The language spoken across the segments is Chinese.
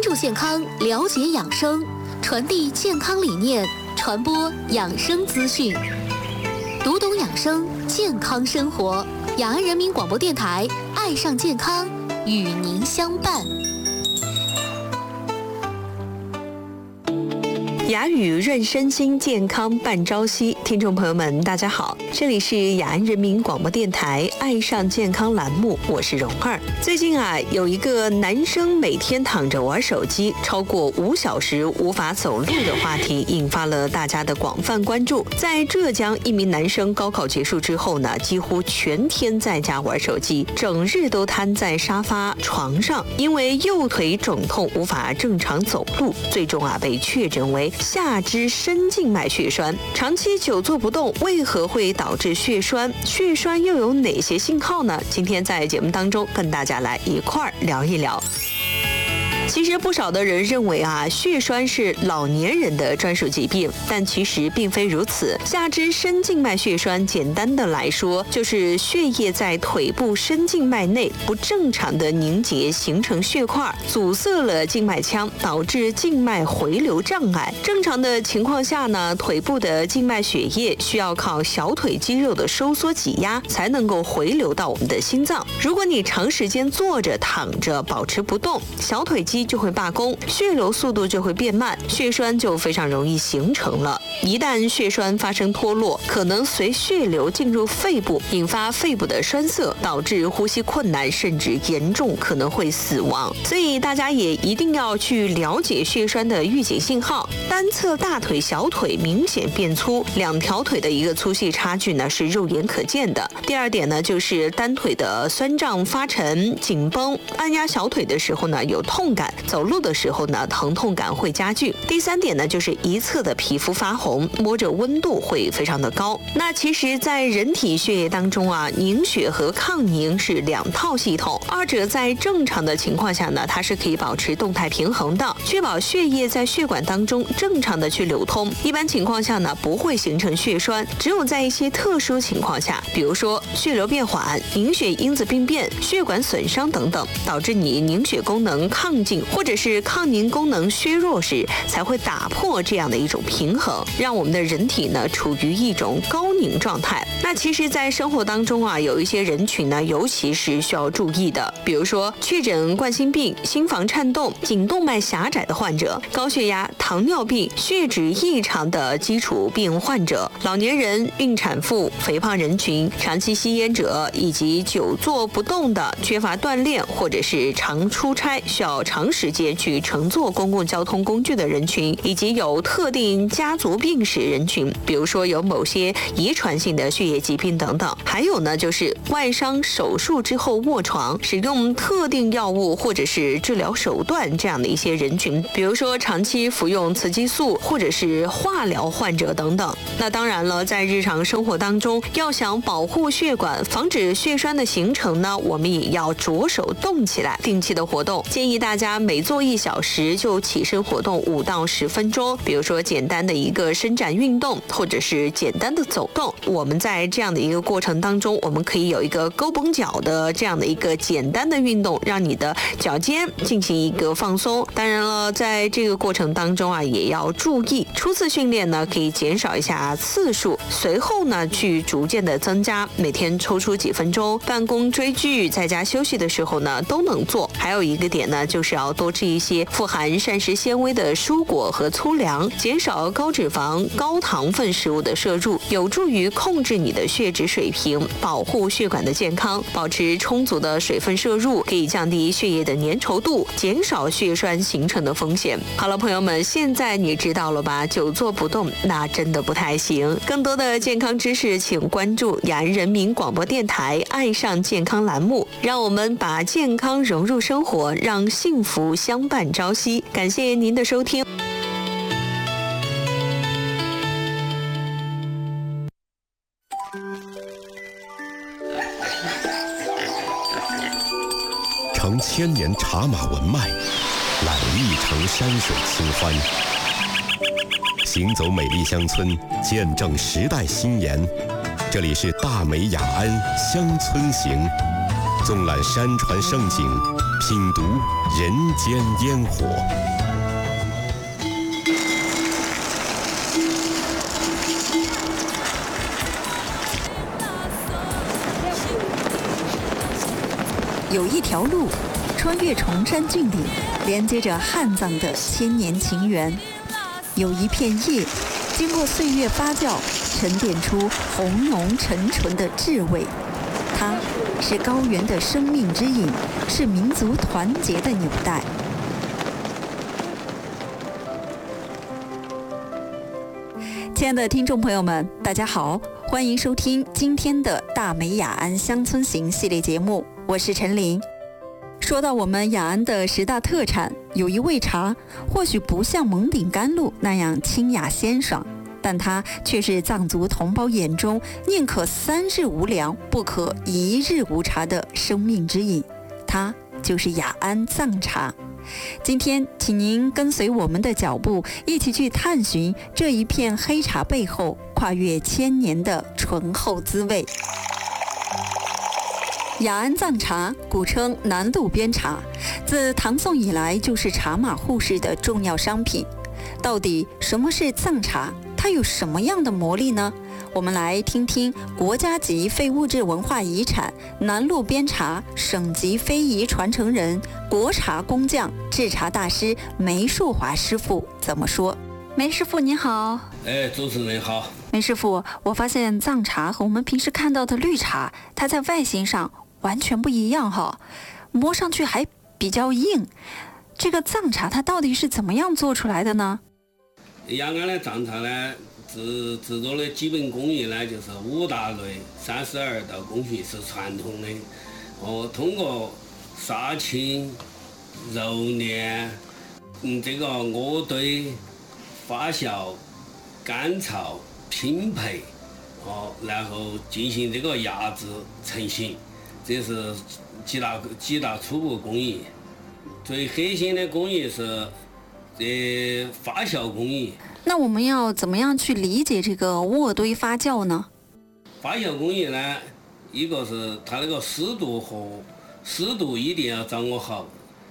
注健康，了解养生，传递健康理念，传播养生资讯，读懂养生，健康生活。雅安人民广播电台，爱上健康，与您相伴。 雅语润身心，健康伴朝夕。听众朋友们，大家好，这里是雅安人民广播电台爱上健康栏目，我是蓉儿。最近有一个男生每天躺着玩手机超过5小时无法走路的话题，引发了大家的广泛关注。在浙江，一名男生高考结束之后呢，几乎全天在家玩手机，整日都瘫在沙发床上，因为右腿肿痛无法正常走路，最终被确诊为下肢深静脉血栓。长期久坐不动为何会导致血栓？血栓又有哪些信号呢？今天在节目当中跟大家来一块儿聊一聊。其实不少的人认为血栓是老年人的专属疾病，但其实并非如此。下肢深静脉血栓简单的来说，就是血液在腿部深静脉内不正常的凝结，形成血块，阻塞了静脉腔，导致静脉回流障碍。正常的情况下呢，腿部的静脉血液需要靠小腿肌肉的收缩挤压才能够回流到我们的心脏。如果你长时间坐着躺着保持不动，小腿肌就会罢工，血流速度就会变慢，血栓就非常容易形成了。一旦血栓发生脱落，可能随血流进入肺部，引发肺部的栓塞，导致呼吸困难，甚至严重可能会死亡。所以大家也一定要去了解血栓的预警信号。单侧大腿、小腿明显变粗，两条腿的一个粗细差距呢是肉眼可见的。第二点呢，就是单腿的酸胀、发沉、紧绷，按压小腿的时候呢有痛感，走路的时候呢疼痛感会加剧。第三点呢，就是一侧的皮肤发红，摸着温度会非常的高。那其实在人体血液当中凝血和抗凝是两套系统，二者在正常的情况下呢，它是可以保持动态平衡的，确保血液在血管当中正常的去流通。一般情况下呢不会形成血栓，只有在一些特殊情况下，比如说血流变缓、凝血因子病变、血管损伤等等，导致你凝血功能亢进或者是抗凝功能削弱时，才会打破这样的一种平衡，让我们的人体呢处于一种高凝状态。那其实在生活当中有一些人群呢尤其是需要注意的，比如说确诊冠心病、心房颤动、颈动脉狭窄的患者，高血压、糖尿病、血脂异常的基础病患者，老年人、孕产妇、肥胖人群、长期吸烟者，以及久坐不动的、缺乏锻炼或者是常出差需要长时间去乘坐公共交通工具的人群，以及有特定家族病史人群，比如说有某些遗传性的血液疾病等等。还有呢，就是外伤手术之后卧床，使用特定药物或者是治疗手段这样的一些人群，比如说长期服用雌激素或者是化疗患者等等。那当然了，在日常生活当中，要想保护血管，防止血栓的形成呢，我们也要着手动起来，定期的活动。建议大家每做1小时就起身活动5到10分钟，比如说简单的一个伸展运动，或者是简单的走动。我们在这样的一个过程当中，我们可以有一个勾绷脚的这样的一个简单的运动，让你的脚尖进行一个放松。当然了，在这个过程当中也要注意，初次训练呢可以减少一下次数，随后呢去逐渐的增加，每天抽出几分钟，办公追剧在家休息的时候呢都能做。还有一个点呢，就是要多吃一些富含膳食纤维的蔬果和粗粮，减少高脂肪、高糖分食物的摄入，有助于控制你的血脂水平，保护血管的健康。保持充足的水分摄入，可以降低血液的粘稠度，减少血栓形成的风险。好了，朋友们，现在你知道了吧？久坐不动那真的不太行。更多的健康知识，请关注雅安人民广播电台爱上健康栏目，让我们把健康融入生活，让幸福相伴朝夕。感谢您的收听。 承千年茶马文脉，揽一城山水清欢。行走美丽乡村，见证时代新颜。这里是大美雅安乡村行，纵览山川胜景， 品读人间烟火。 有一条路穿越崇山峻岭，连接着汉藏的千年情缘。有一片叶经过岁月发酵，沉淀出红浓沉醇的智慧。它是高原的生命之引，是民族团结的纽带。亲爱的听众朋友们，大家好，欢迎收听今天的大美雅安乡村行系列节目，我是陈琳。说到我们雅安的10大特产，有一味茶，或许不像蒙顶甘露那样清雅鲜爽，但它却是藏族同胞眼中宁可3日无粮，不可1日无茶的生命之饮，它就是雅安藏茶。今天请您跟随我们的脚步，一起去探寻这一片黑茶背后跨越千年的醇厚滋味。雅安藏茶古称南路边茶，自唐宋以来就是茶马互市的重要商品。到底什么是藏茶？它有什么样的魔力呢？我们来听听国家级非物质文化遗产南路边茶省级非遗传承人、国茶工匠、制茶大师梅树华师傅怎么说。梅师傅您好。 主持人好。 梅师傅，我发现藏茶和我们平时看到的绿茶，它在外形上完全不一样哈，摸上去还比较硬。这个藏茶它到底是怎么样做出来的呢？ 雅安的藏茶呢，制作的基本工艺呢，就是5大类32道工序是传统的。通过杀青、揉捻、这个渥堆、发酵、干燥、拼配，然后进行这个压制成型。这是几大初步工艺。最核心的工艺是发酵工艺。 那我们要怎么样去理解这个渥堆发酵呢？ 发酵工艺呢，一个是它那个湿度一定要掌握好。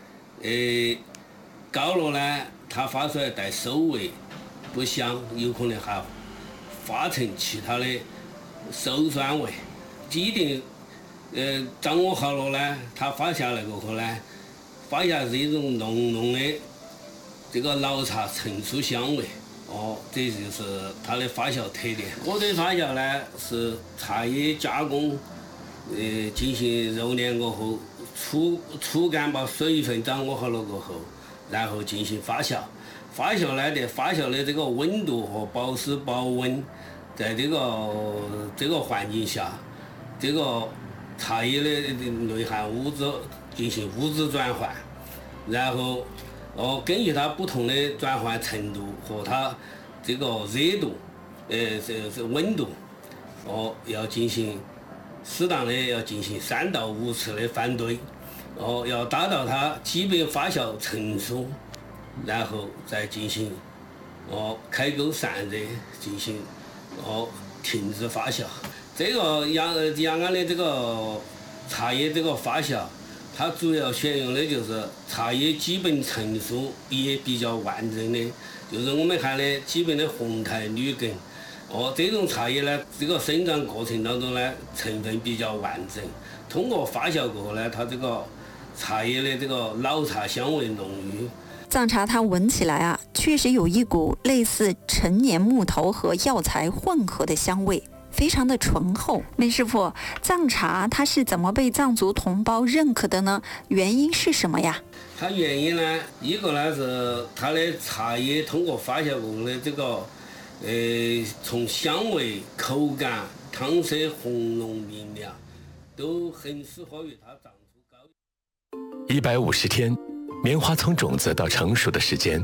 高了呢，它发出来带馊味，不香，有可能还发成其他的馊酸味。一定掌握好了呢，它发下来过后呢，发下是一种浓浓的这个老茶成熟香味。这就是它的发酵特点。渥堆发酵呢，是茶叶加工，进行揉捻过后，粗干把水分掌握好了过后，然后进行发酵。发酵呢，发酵的这个温度和保湿保温，在这个环境下，这个茶叶的内含物质进行物质转换，然后根据它不同的转换程度和它这个热度，这温度，要进行适当的要进行3到5次的翻堆，要达到它基本发酵成熟，然后再进行开沟散热，进行停止发酵。这个雅安的这个茶叶这个发酵，它主要选用的就是茶叶基本成熟也比较完整的，就是我们喊的基本的红苔绿根。这种茶叶呢，这个生长过程当中呢，成分比较完整。通过发酵过后呢，它这个茶叶的这个老茶香味浓郁。 藏茶它闻起来啊，确实有一股类似陈年木头和药材混合的香味，非常的醇厚。梅师傅，藏茶它是怎么被藏族同胞认可的呢？原因是什么呀？ 它原因呢，一个呢是它的茶叶通过发酵过后的这个，从香味、口感、汤色红浓明亮，都很适合于它藏族高。 150天，棉花从种子到成熟的时间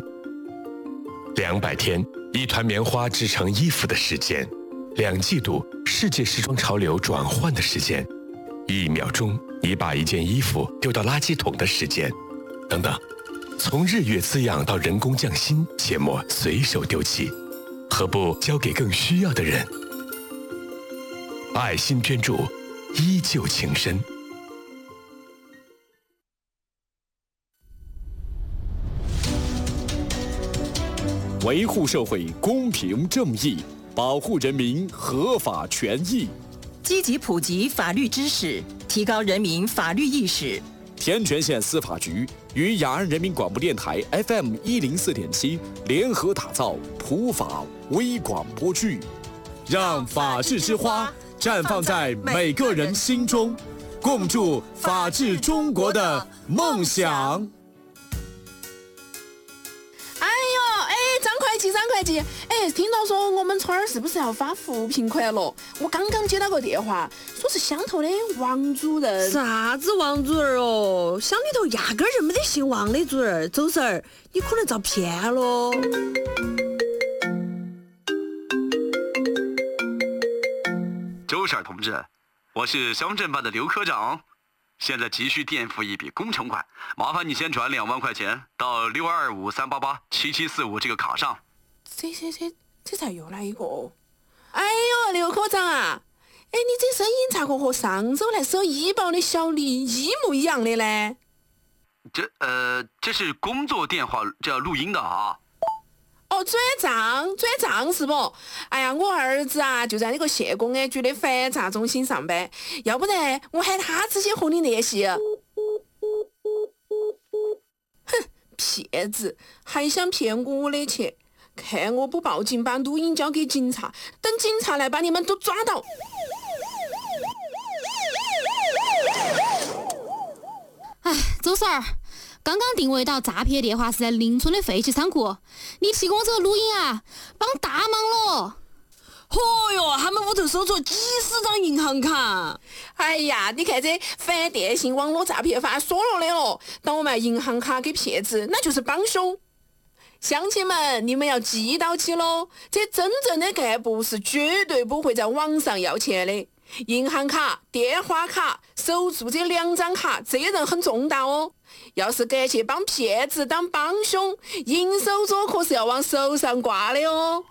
；200天，一团棉花制成衣服的时间；2季度，世界时装潮流转换的时间；1秒钟，你把一件衣服丢到垃圾桶的时间，等等。从日月滋养到人工匠心，切莫随手丢弃，何不交给更需要的人？爱心捐助，依旧情深。 维护社会公平正义，保护人民合法权益， 积极普及法律知识，提高人民法律意识。 天全县司法局与雅安人民广播电台 FM104.7 联合打造普法微广播剧，让法治之花绽放在每个人心中，共筑法治中国的梦想。 张会计，听到说我们村儿是不是要发扶贫款了？我刚刚接到个电话，说是乡头的王主任。 啥子王主任哦？乡里头压根儿就没得姓王的主任。周婶儿，你可能遭骗了。 周婶同志，我是乡镇办的刘科长，现在急需垫付一笔工程款，麻烦你先转2万块钱到6253887745这个卡上。 这咋又来一个？哎呦，刘科长啊，你这声音咋个和上周来收医保的小李一模一样的呢？ 这是工作电话，这要录音的啊。 哦，转账是不？哎呀，我儿子啊就在那个县公安局的反诈中心上班，要不然我喊他直接和你联系。哼，骗子，还想骗我的钱？看我不报警，把录音交给警察，等警察来把你们都抓到。 哎，周婶儿，刚刚定位到诈骗电话是在邻村的废弃仓库，你提供这个录音啊，帮大忙了。 哦哟，他们屋头搜出几十张银行卡。 哎呀，你看这反电信网络诈骗法说了的了，倒卖银行卡给骗子，那就是帮凶。乡亲们，你们要记到起喽！这真正的干部是绝对不会在网上要钱的。银行卡、电话卡、守住这2张卡，责任很重大哦。要是敢去帮骗子当帮凶，银手镯可是要往手上挂的哦。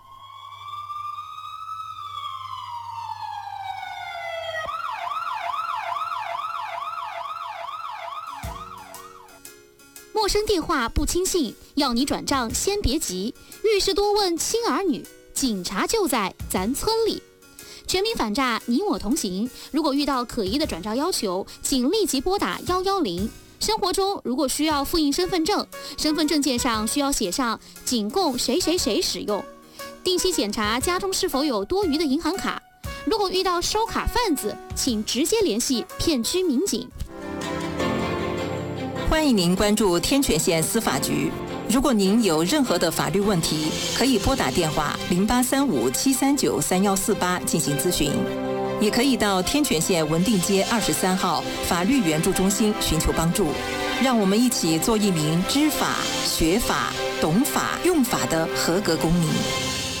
陌生电话不轻信，要你转账先别急，遇事多问亲儿女，警察就在咱村里。全民反诈，你我同行。如果遇到可疑的转账要求，请立即拨打110。生活中如果需要复印身份证，身份证件上需要写上仅供谁谁谁使用。定期检查家中是否有多余的银行卡。如果遇到收卡贩子，请直接联系片区民警。 欢迎您关注天全县司法局。如果您有任何的法律问题，可以拨打电话0835-739-3148进行咨询，也可以到天全县文定街23号法律援助中心寻求帮助。让我们一起做一名知法、学法、懂法、用法的合格公民。